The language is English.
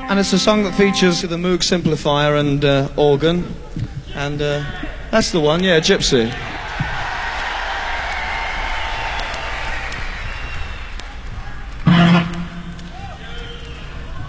And it's a song that features the Moog simplifier and organ. And that's the one, yeah, Gypsy.